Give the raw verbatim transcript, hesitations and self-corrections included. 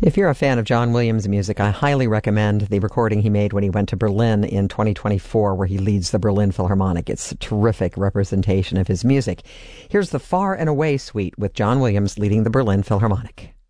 If you're a fan of John Williams' music, I highly recommend the recording he made when he went to Berlin in twenty twenty-four, where he leads the Berlin Philharmonic. It's a terrific representation of his music. Here's the Far and Away Suite with John Williams leading the Berlin Philharmonic.